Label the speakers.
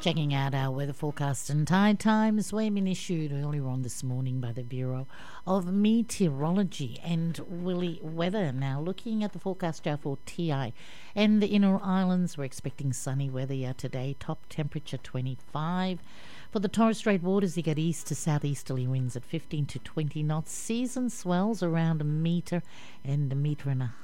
Speaker 1: Checking out our weather forecast and tide times. We've been issued earlier on this morning by the Bureau of Meteorology and Willy Weather. Now, looking at the forecast now for TI and the Inner Islands, we're expecting sunny weather here today. Top temperature 25. For the Torres Strait waters, you get east to southeasterly winds at 15 to 20 knots. Season swells around a metre and a metre and a